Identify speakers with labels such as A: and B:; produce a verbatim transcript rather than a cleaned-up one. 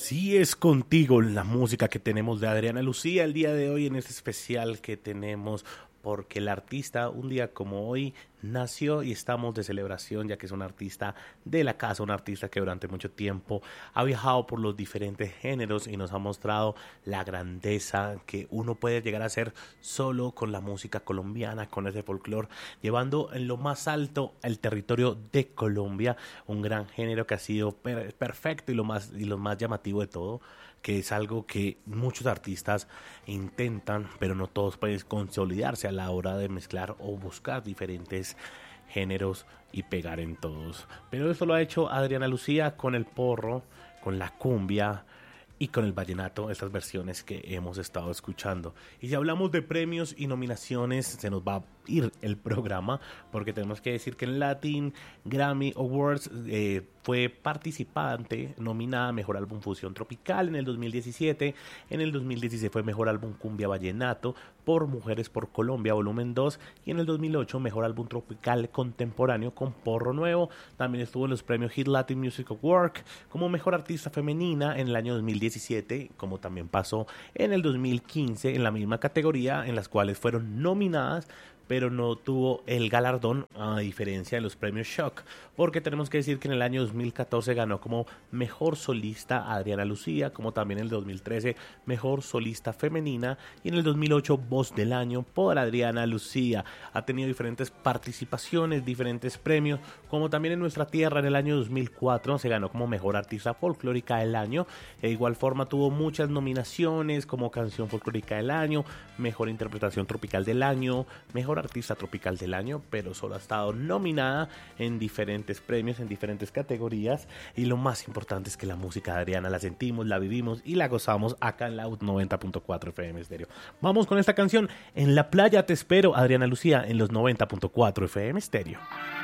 A: Así es contigo la música que tenemos de Adriana Lucía el día de hoy en este especial que tenemos porque el artista un día como hoy nació y estamos de celebración ya que es un artista de la casa, un artista que durante mucho tiempo ha viajado por los diferentes géneros y nos ha mostrado la grandeza que uno puede llegar a ser solo con la música colombiana, con ese folclore, llevando en lo más alto el territorio de Colombia, un gran género que ha sido per- perfecto y lo más, y lo más llamativo de todo, que es algo que muchos artistas intentan, pero no todos pueden consolidarse a la hora de mezclar o buscar diferentes géneros y pegar en todos. Pero eso lo ha hecho Adriana Lucía con el porro, con la cumbia y con el vallenato, estas versiones que hemos estado escuchando. Y si hablamos de premios y nominaciones, se nos va a ir el programa, porque tenemos que decir que en Latin Grammy Awards eh, fue participante, nominada a Mejor Álbum Fusión Tropical en el dos mil diecisiete, en el dos mil dieciséis fue Mejor Álbum Cumbia Vallenato por Mujeres por Colombia Volumen dos, y en el dos mil ocho Mejor Álbum Tropical Contemporáneo con Porro Nuevo. También estuvo en los premios Hit Latin Music Award como Mejor Artista Femenina en el año dos mil diecisiete, como también pasó en el dos mil quince en la misma categoría, en las cuales fueron nominadas pero no tuvo el galardón, a diferencia de los premios Shock, porque tenemos que decir que en el año dos mil catorce ganó como Mejor Solista Adriana Lucía, como también en el dos mil trece Mejor Solista Femenina, y en el dos mil ocho Voz del Año por Adriana Lucía. Ha tenido diferentes participaciones, diferentes premios, como también en nuestra tierra en el año dos mil cuatro se ganó como Mejor Artista Folclórica del Año. De igual forma tuvo muchas nominaciones como Canción Folclórica del Año, Mejor Interpretación Tropical del Año, Mejor Artista Tropical del Año, pero solo ha estado nominada en diferentes premios, en diferentes categorías, y lo más importante es que la música de Adriana la sentimos, la vivimos y la gozamos acá en la noventa punto cuatro F M Stereo. Vamos con esta canción, En la playa te espero, Adriana Lucía en los noventa punto cuatro F M Stereo.